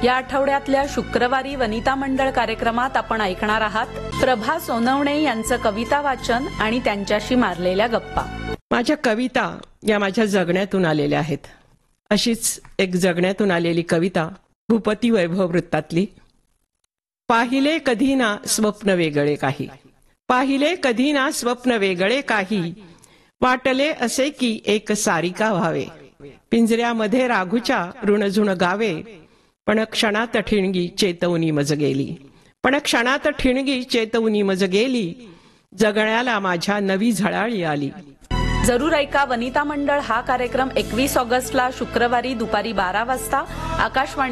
या आठवड्यातल्या शुक्रवारी वनिता मंडळ कार्यक्रमात आपण ऐकणार आहात प्रभा सोनवणे यांचं कविता वाचन आणि त्यांच्याशी मारलेल्या गप्पा. माझ्या कविता या माझ्या जगण्यातून आलेल्या आहेत. अशीच एक जगण्यातून आलेली कविता भूपती वैभव वृत्तातली. पाहिले कधी ना स्वप्न वेगळे काही, पाहिले कधी ना स्वप्न वेगळे काही, वाटले असे की एक सारिका व्हावे, पिंजऱ्यामध्ये राघूच्या ऋणझुण गावे, पण क्षणात ठिणगी चेतवनी मज गेली, पण क्षणात ठिणगी चेतवनी मज गेली, जगण्याला माझ्या नवी झळाळी आली. जरूर ऐका वनिता मंडळ हा कार्यक्रम 21 ऑगस्टला शुक्रवारी दुपारी 12 वाजता आकाशवाणी